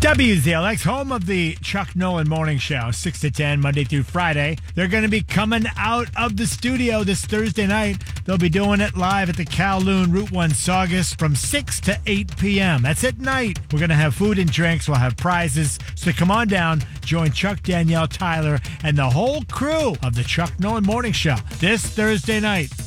WZLX, home of the Chuck Nolan Morning Show, 6 to 10, Monday through Friday. They're going to be coming out of the studio this Thursday night. They'll be doing it live at the Kowloon Route 1 Saugus from 6 to 8 p.m. That's at night. We're going to have food and drinks. We'll have prizes. So come on down, join Chuck, Danielle, Tyler, and the whole crew of the Chuck Nolan Morning Show this Thursday night.